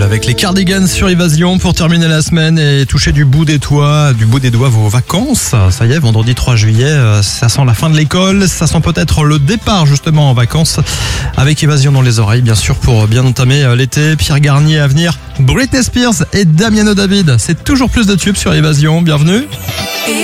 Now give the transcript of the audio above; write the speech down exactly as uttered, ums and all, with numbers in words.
avec les Cardigans sur Évasion pour terminer la semaine et toucher du bout des doigts, du bout des doigts vos vacances. Ça y est, vendredi trois juillet, ça sent la fin de l'école, ça sent peut-être le départ justement en vacances avec Évasion dans les oreilles, bien sûr, pour bien entamer l'été. Pierre Garnier à venir, Britney Spears et Damiano David. C'est toujours plus de tubes sur Évasion. Bienvenue.